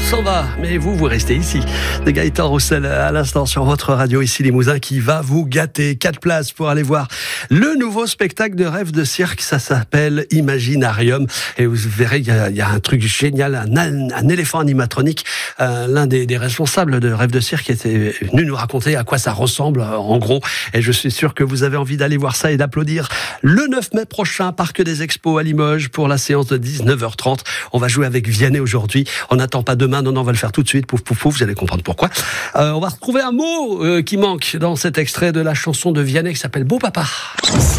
s'en va, mais vous restez ici. De Gaëtan Roussel à l'instant sur votre radio ici Limousin qui va vous gâter. 4 places pour aller voir le nouveau spectacle de Rêve de Cirque. Ça s'appelle Imaginarium. Et vous verrez, il y a un truc génial, un éléphant animatronique. L'un des responsables de Rêve de Cirque était venu nous raconter à quoi ça ressemble en gros. Et je suis sûr que vous avez envie d'aller voir ça et d'applaudir. Le 9 mai prochain, Parc des Expos à Limoges pour la séance de 19h30. On va jouer avec Vianney aujourd'hui. On n'attend pas demain, non, on va le faire tout de suite. Pouf, pouf, pouf, vous allez comprendre pourquoi. On va retrouver un mot qui manque dans cet extrait de la chanson de Vianney qui s'appelle Beau Papa.